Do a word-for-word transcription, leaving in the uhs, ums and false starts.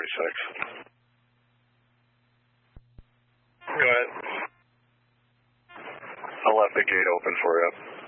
thirty-six. Go ahead. I'll let the gate open for you.